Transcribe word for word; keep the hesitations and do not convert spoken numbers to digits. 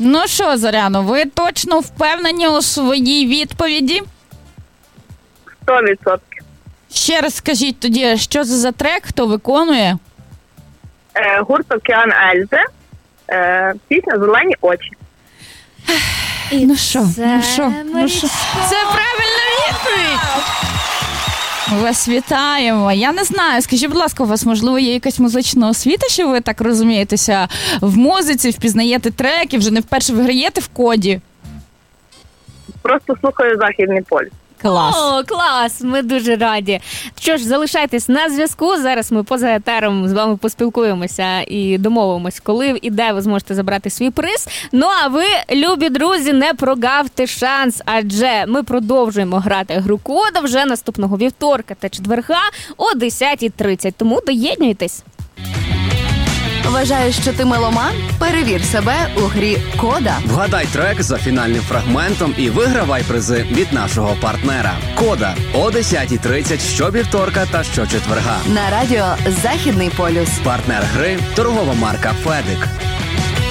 Ну що, Зоряно, ви точно впевнені у своїй відповіді? Сто відсотків. Ще раз скажіть тоді, що це за трек, хто виконує? Е, гурт «Океан Ельзи». Е, пісня «Зелені очі». І ну що, ну що, ну Марічко. що? Це правильна відповідь! Ми вас вітаємо. Я не знаю, скажіть, будь ласка, у вас, можливо, є якась музична освіта, що ви так розумієтеся в музиці, впізнаєте треки, вже не вперше виграєте в коді? Просто слухаю «Західний полюс». Клас. О, клас, ми дуже раді. Що ж, залишайтесь на зв'язку. Зараз ми поза етером з вами поспілкуємося і домовимось, коли і де ви зможете забрати свій приз. Ну а ви, любі друзі, не прогавте шанс, адже ми продовжуємо грати гру Кода вже наступного вівторка та четверга о десятій тридцять. Тому доєднуйтесь. Вважаєш, що ти меломан? Перевір себе у грі «Кода». Вгадай трек за фінальним фрагментом і вигравай призи від нашого партнера. Кода о десятій тридцять щовівторка та щочетверга. На радіо «Західний полюс». Партнер гри – торгова марка «Федик».